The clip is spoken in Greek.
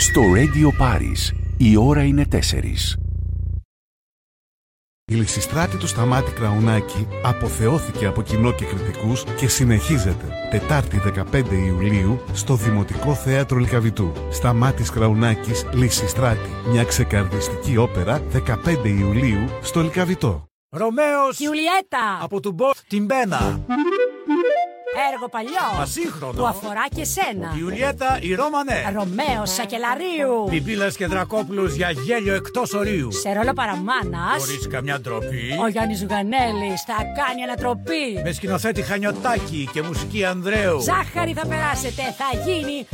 Στο Radio Paris, η ώρα είναι 4. Η Λυσιστράτη του Σταμάτη Κραουνάκη αποθεώθηκε από κοινό και κριτικούς και συνεχίζεται. Τετάρτη 15 Ιουλίου στο Δημοτικό Θέατρο Λυκαβητού. Σταμάτης Κραουνάκης, Λυσιστράτη. Μια ξεκαρδιστική όπερα 15 Ιουλίου στο Λυκαβητό. Ρωμαίος και Ιουλιέτα από του Μποτ την Μπένα. Έργο παλιό Ασύγχρονο που αφορά και σένα. Ιουλιέτα η Ρώμανε. Ρωμαίος Σακελαρίου. Πιπίλας και Δρακόπουλος για γέλιο εκτός ορίου. Σε ρόλο παραμάνας Χωρίς καμιά ντροπή. ο Γιάννης Ζουγανέλης θα κάνει ανατροπή. Με σκηνοθέτη Χανιωτάκη και μουσική Ανδρέου. Ζάχαρη θα περάσετε, θα γίνει